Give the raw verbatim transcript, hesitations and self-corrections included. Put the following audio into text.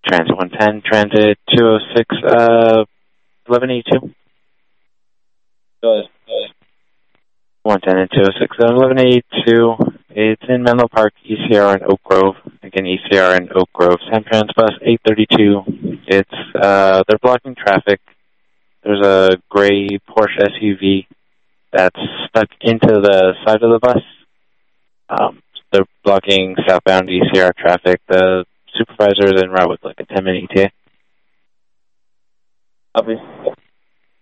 Transit one ten, Transit two oh six, uh, eleven eighty-two. Go ahead. Go ahead. one ten and two oh six, uh, eleven eighty-two. It's in Menlo Park, E C R and Oak Grove. Again, E C R and Oak Grove. Samtrans bus eight thirty-two. It's, uh, they're blocking traffic. There's a gray Porsche S U V that's stuck into the side of the bus. Um, they're blocking southbound E C R traffic. The supervisor is en route with like a ten minute E T A. Copy.